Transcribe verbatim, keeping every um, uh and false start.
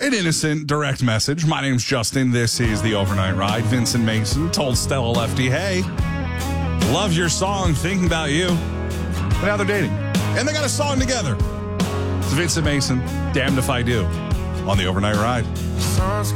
an innocent direct message. My name's Justin. This is the Overnight Ride. Vincent Mason told Stella Lefty, hey, love your song, thinking about you. But now they're dating. And they got a song together. It's Vincent Mason, Damned If I Do, on the Overnight Ride.